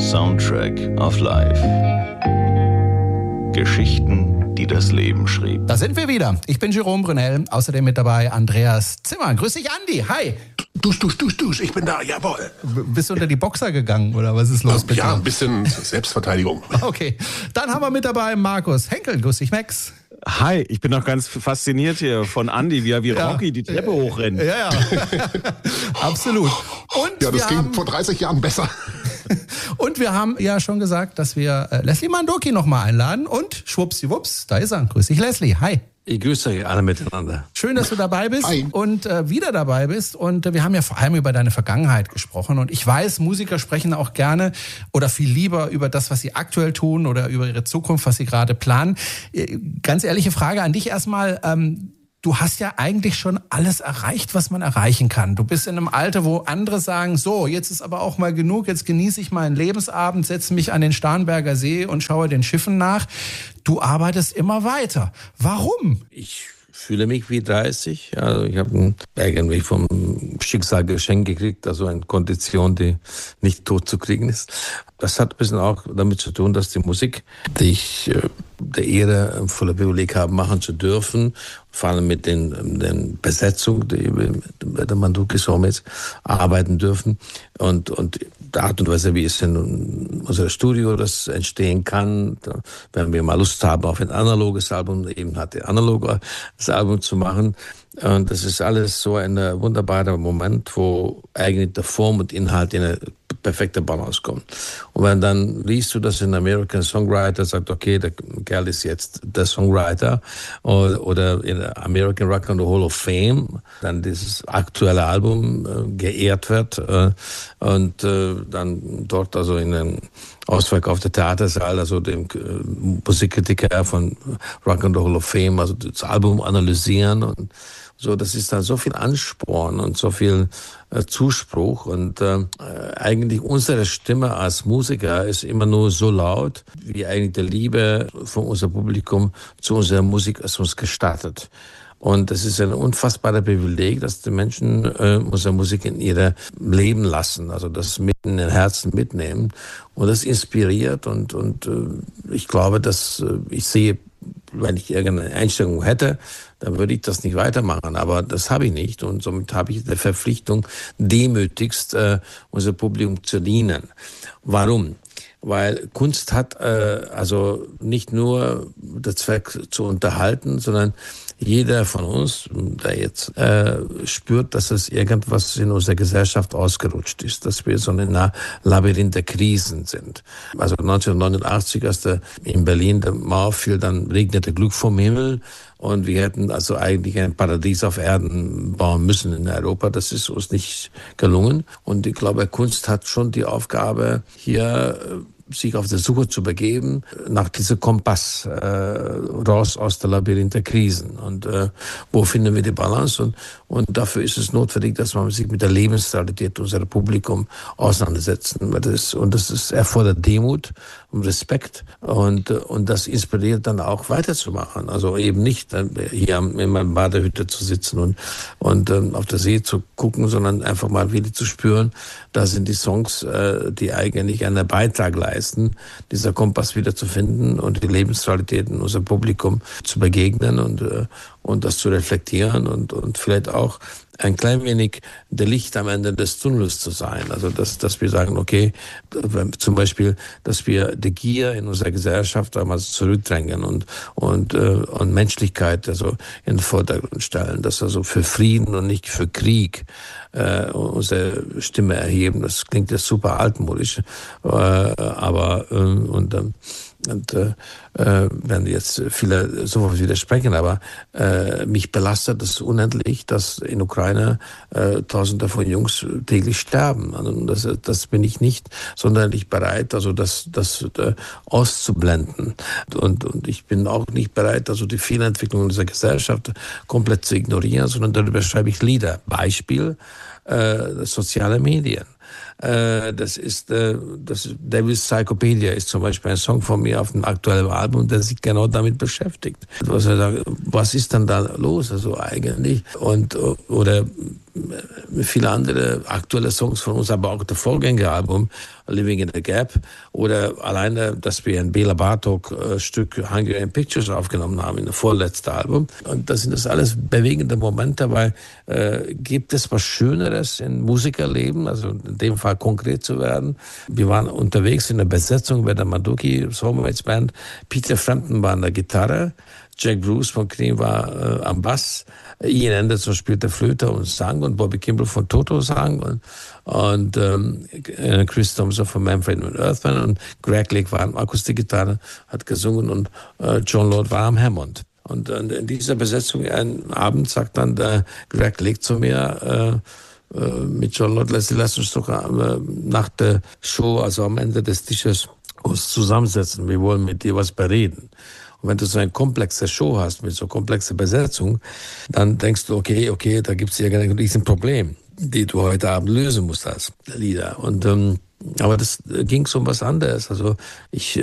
Soundtrack of Life. Geschichten, die das Leben schrieb. Da sind wir wieder. Ich bin Jerome Brunel, außerdem mit dabei Andreas Zimmer. Grüß dich, Andi. Hi. Dusch, ich bin da, jawohl. Bist du unter die Boxer gegangen oder was ist los bitte? Ja, ein bisschen Selbstverteidigung. Okay, dann haben wir mit dabei Markus Henkel. Grüß dich, Max. Hi, ich bin noch ganz fasziniert hier von Andi, wie er wie Rocky die Treppe hochrennt. Ja. Absolut. Und ja, das ging vor 30 Jahren besser. Und wir haben ja schon gesagt, dass wir Leslie Mandoki nochmal einladen. Und schwuppsiwupps, da ist er. Grüß dich, Leslie. Hi. Ich grüße euch alle miteinander. Schön, dass du dabei bist. Hi. Und wieder dabei bist. Und wir haben ja vor allem über deine Vergangenheit gesprochen. Und ich weiß, Musiker sprechen auch gerne oder viel lieber über das, was sie aktuell tun oder über ihre Zukunft, was sie gerade planen. Ganz ehrliche Frage an dich erstmal. Du hast ja eigentlich schon alles erreicht, was man erreichen kann. Du bist in einem Alter, wo andere sagen, so, jetzt ist aber auch mal genug, jetzt genieße ich meinen Lebensabend, setze mich an den Starnberger See und schaue den Schiffen nach. Du arbeitest immer weiter. Warum? Ich fühle mich wie 30. Also ich habe irgendwie vom Schicksal geschenkt gekriegt, also eine Kondition, die nicht tot zu kriegen ist. Das hat ein bisschen auch damit zu tun, dass die Musik, die ich der Ehre voller Privileg habe, machen zu dürfen, vor allem mit den Besetzungen, die wir mit der Mandoki Soulmates arbeiten dürfen und der Art und Weise, wie es in unserem Studio das entstehen kann, wenn wir mal Lust haben auf ein analoges Album, eben hat der analoge das Album zu machen. Und das ist alles so ein wunderbarer Moment, wo eigentlich der Form und Inhalt in eine perfekte Balance kommen. Und wenn dann liest du, dass ein American Songwriter sagt, okay, der Kerl ist jetzt der Songwriter oder in der American Rock and Roll Hall of Fame, dann dieses aktuelle Album geehrt wird und dann dort also in einem ausverkauften Theatersaal, also dem Musikkritiker von Rock and Roll Hall of Fame, also das Album analysieren und so, das ist dann so viel Ansporn und so viel Zuspruch und eigentlich unsere Stimme als Musiker ist immer nur so laut, wie eigentlich die Liebe von unserem Publikum zu unserer Musik es uns gestattet. Und es ist ein unfassbarer Privileg, dass die Menschen unsere Musik in ihr Leben lassen, also das mit in den Herzen mitnehmen. Und das inspiriert und ich glaube, dass ich sehe, wenn ich irgendeine Einstellung hätte, dann würde ich das nicht weitermachen. Aber das habe ich nicht und somit habe ich die Verpflichtung, demütigst unser Publikum zu dienen. Warum? Weil Kunst hat also nicht nur den Zweck zu unterhalten, sondern jeder von uns, der jetzt spürt, dass es irgendwas in unserer Gesellschaft ausgerutscht ist, dass wir so in einem Labyrinth der Krisen sind. Also 1989, als in Berlin der Mauer fiel, dann regnete Glück vom Himmel und wir hätten also eigentlich ein Paradies auf Erden bauen müssen in Europa. Das ist uns nicht gelungen und ich glaube, Kunst hat schon die Aufgabe, hier sich auf der Suche zu begeben nach diesem Kompass raus aus der Labyrinth der Krisen und wo finden wir die Balance und dafür ist es notwendig, dass man sich mit der Lebensrealität unserer Publikum auseinandersetzen. Das erfordert Demut und Respekt und das inspiriert dann auch weiterzumachen. Also eben nicht hier in meiner Badehütte zu sitzen und auf der See zu gucken, sondern einfach mal wieder zu spüren, da sind die Songs, die eigentlich einen Beitrag leisten, dieser Kompass wieder zu finden und die Lebensrealitäten unser Publikum zu begegnen und das zu reflektieren und vielleicht auch ein klein wenig der Licht am Ende des Tunnels zu sein. Also dass wir sagen, okay, zum Beispiel, dass wir die Gier in unserer Gesellschaft einmal zurückdrängen und Menschlichkeit also in den Vordergrund stellen, dass also für Frieden und nicht für Krieg unsere Stimme erheben. Das klingt jetzt super altmodisch, aber werden jetzt viele sofort widersprechen, aber mich belastet es unendlich, dass in Ukraine Tausende von Jungs täglich sterben. Also das bin ich nicht sonderlich bereit, also das auszublenden. Und ich bin auch nicht bereit, also die Fehlentwicklung dieser Gesellschaft komplett zu ignorieren, sondern darüber schreibe ich Lieder. Beispiel soziale Medien. das ist Devil's Psychopedia ist zum Beispiel ein Song von mir auf dem aktuellen Album, der sich genau damit beschäftigt. Was ist dann da los, also eigentlich? Oder viele andere aktuelle Songs von uns, aber auch das Vorgängeralbum Living in the Gap oder alleine, dass wir ein Bela Bartok Stück Hungarian Pictures aufgenommen haben in das vorletzte Album. Und das sind das alles bewegende Momente, weil gibt es was Schöneres in Musikerleben, also in dem Fall konkret zu werden. Wir waren unterwegs in der Besetzung bei der Manduki Soulmates Band. Peter Frampton war an der Gitarre, Jack Bruce von Cream war am Bass, Ian Anderson spielte Flöte und sang und Bobby Kimball von Toto sang und Chris Thompson von Manfred und Earthman und Greg Lake war am Akustikgitarre, hat gesungen und John Lord war am Hammond. Und in dieser Besetzung einen Abend sagt dann der Greg Lake zu mir, mit John Lord, lass uns doch nach der Show, also am Ende des Tisches, uns zusammensetzen. Wir wollen mit dir was bereden. Und wenn du so eine komplexe Show hast, mit so komplexer Besetzung, dann denkst du, okay, da gibt es ja ein Riesenproblem, die du heute Abend lösen musst als Leader. Und aber das ging so um was anderes. Also ich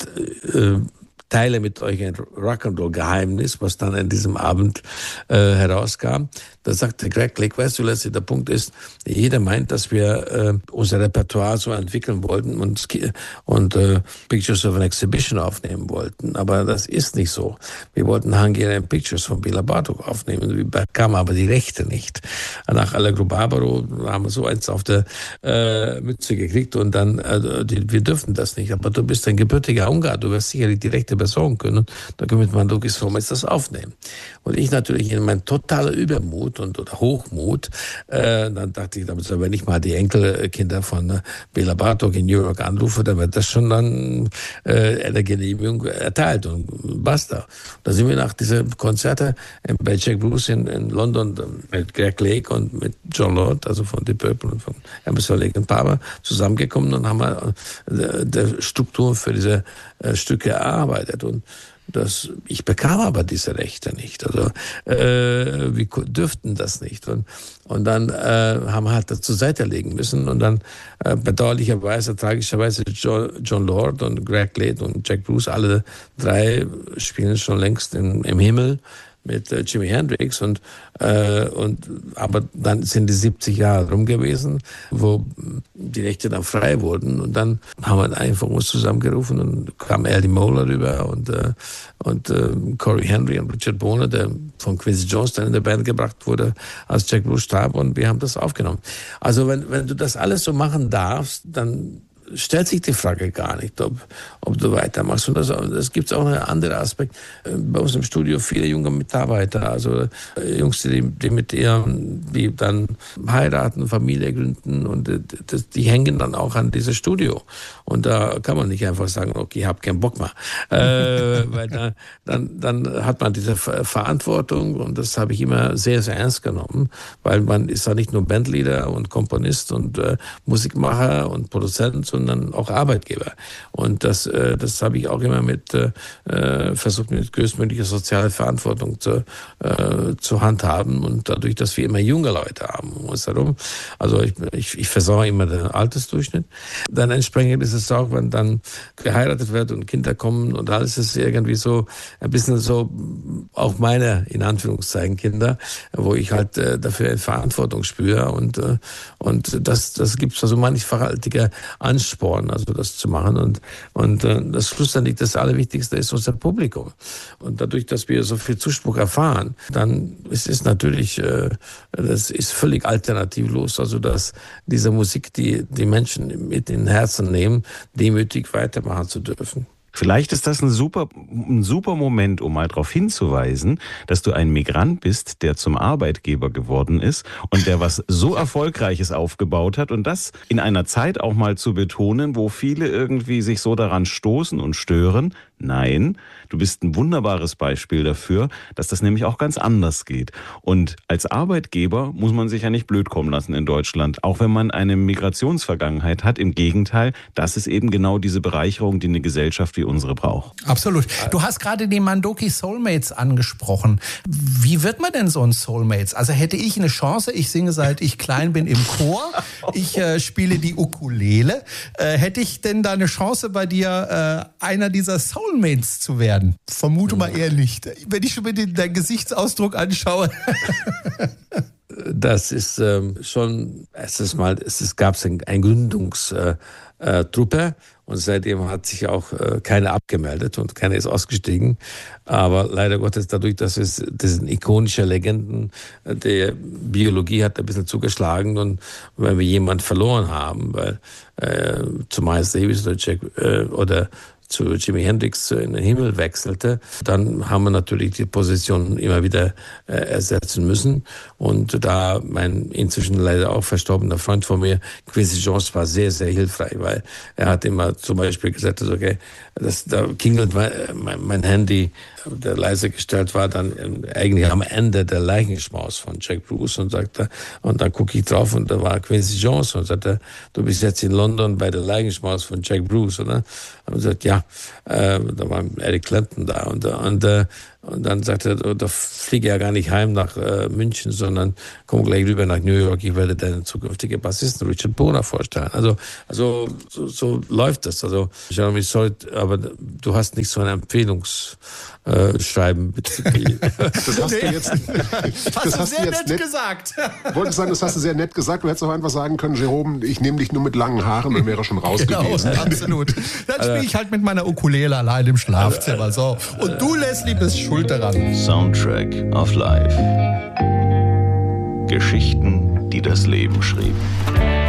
teile mit euch ein Rock'n'Roll-Geheimnis, was dann in diesem Abend herauskam. Da sagte Greg Lake, weißt du, letztlich der Punkt ist, jeder meint, dass wir unser Repertoire so entwickeln wollten und Pictures of an Exhibition aufnehmen wollten. Aber das ist nicht so. Wir wollten Hungarian Pictures von Bela Bartok aufnehmen. Wir bekamen aber die Rechte nicht. Nach Allegro Barbaro haben wir so eins auf der Mütze gekriegt und dann, wir dürfen das nicht. Aber du bist ein gebürtiger Ungar, du wirst sicherlich die Rechte besorgen können. Da können wir mit Manduki Soulmates das aufnehmen. Und ich natürlich in meinem totalen Übermut oder Hochmut, dann dachte ich, wenn ich mal die Enkelkinder von Bela Bartok in New York anrufe, dann wird das schon dann eine Genehmigung erteilt und basta. Da sind wir nach diesen Konzerten bei Jack Bruce in London mit Greg Lake und mit John Lord, also von Deep Purple und von Emerson Lake und Palmer zusammengekommen und haben wir die Strukturen für diese Stücke erarbeitet. Und ich bekam aber diese Rechte nicht. Also wir dürften das nicht. Und dann haben wir halt das zur Seite legen müssen. Und dann bedauerlicherweise, tragischerweise John Lord und Greg Lake und Jack Bruce, alle drei spielen schon längst im Himmel mit Jimi Hendrix aber dann sind die 70 Jahre rum gewesen, wo die Rechte dann frei wurden und dann haben wir einfach uns zusammengerufen und kam Eddie Moeller rüber und Corey Henry und Richard Boner, der von Quincy Jones dann in der Band gebracht wurde, als Jack Bruce starb und wir haben das aufgenommen. Also wenn du das alles so machen darfst, dann stellt sich die Frage gar nicht, ob du weitermachst. Und das gibt auch einen anderen Aspekt. Bei uns im Studio viele junge Mitarbeiter, also Jungs, die dann heiraten, Familie gründen und die hängen dann auch an dieses Studio. Und da kann man nicht einfach sagen, okay, ich habe keinen Bock mehr. Weil dann hat man diese Verantwortung und das habe ich immer sehr, sehr ernst genommen, weil man ist ja nicht nur Bandleader und Komponist und Musikmacher und Produzent, sondern auch Arbeitgeber. Und das habe ich auch immer versucht, mit größtmöglicher sozialer Verantwortung zu handhaben. Und dadurch, dass wir immer junge Leute haben um uns herum, also ich versorge immer den Altersdurchschnitt, dann entsprechend ist es auch, wenn dann geheiratet wird und Kinder kommen und alles ist irgendwie so ein bisschen so auch meine, in Anführungszeichen, Kinder, wo ich halt dafür eine Verantwortung spüre und das gibt es also mannigfaltige Ansporn, also das zu machen und das schlussendlich das Allerwichtigste ist unser Publikum und dadurch, dass wir so viel Zuspruch erfahren, dann ist es natürlich, das ist völlig alternativlos, also dass diese Musik, die Menschen mit in den Herzen nehmen, demütig weitermachen zu dürfen. Vielleicht ist das ein super Moment, um mal darauf hinzuweisen, dass du ein Migrant bist, der zum Arbeitgeber geworden ist und der was so Erfolgreiches aufgebaut hat und das in einer Zeit auch mal zu betonen, wo viele irgendwie sich so daran stoßen und stören. Nein, du bist ein wunderbares Beispiel dafür, dass das nämlich auch ganz anders geht. Und als Arbeitgeber muss man sich ja nicht blöd kommen lassen in Deutschland, auch wenn man eine Migrationsvergangenheit hat. Im Gegenteil, das ist eben genau diese Bereicherung, die eine Gesellschaft wie wie unsere braucht. Absolut. Du hast gerade die Mandoki Soulmates angesprochen. Wie wird man denn so ein Soulmates? Also hätte ich eine Chance, ich singe seit ich klein bin im Chor, ich spiele die Ukulele, hätte ich denn da eine Chance bei dir, einer dieser Soulmates zu werden? Vermute mal eher nicht. Wenn ich schon mir deinen Gesichtsausdruck anschaue. Das ist schon, es gab eine Gründungstruppe und seitdem hat sich auch keiner abgemeldet und keiner ist ausgestiegen. Aber leider Gottes dadurch, dass es diesen ikonischen Legenden der Biologie hat ein bisschen zugeschlagen und wenn wir jemanden verloren haben, weil zu Miles Davis oder zu Jimi Hendrix in den Himmel wechselte, dann haben wir natürlich die Position immer wieder ersetzen müssen. Und da mein inzwischen leider auch verstorbener Freund von mir, Quincy Jones, war sehr, sehr hilfreich, weil er hat immer zum Beispiel gesagt, okay, da klingelt mein Handy, der leise gestellt war, dann eigentlich am Ende der Leichenschmaus von Jack Bruce und sagte, und dann gucke ich drauf und da war Quincy Jones und sagte, du bist jetzt in London bei der Leichenschmaus von Jack Bruce, oder? Und ich sagte, ja, da war Eric Clapton da und dann sagte er, da fliege ja gar nicht heim nach München, sondern komm gleich rüber nach New York, ich werde deinen zukünftigen Bassisten Richard Bona vorstellen. Also so läuft das. Also Jeremy, sorry, aber du hast nicht so ein Empfehlungsschreiben bezüglich. Das hast du jetzt, das hast du sehr nett gesagt. Wollte sagen, das hast du sehr nett gesagt. Du hättest auch einfach sagen können, Jerome, ich nehme dich nur mit langen Haaren, dann wäre schon raus gewesen. Absolut. Dann spiele ich halt mit meiner Ukulele allein im Schlafzimmer. So. Und du, Leslie, bist schuld daran. Soundtrack of Life. Geschichten, die das Leben schrieb.